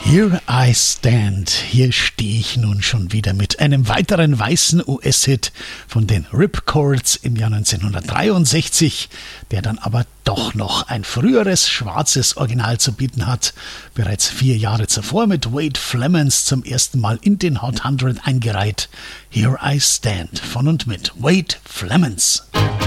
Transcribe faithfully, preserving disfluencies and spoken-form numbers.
Here I Stand, hier stehe ich nun schon wieder mit einem weiteren weißen U S-Hit von den Ripcords im Jahr neunzehnhundertdreiundsechzig, der dann aber doch noch ein früheres schwarzes Original zu bieten hat. Bereits vier Jahre zuvor mit Wade Flemons zum ersten Mal in den Hot hundred eingereiht. Here I Stand von und mit Wade Flemons.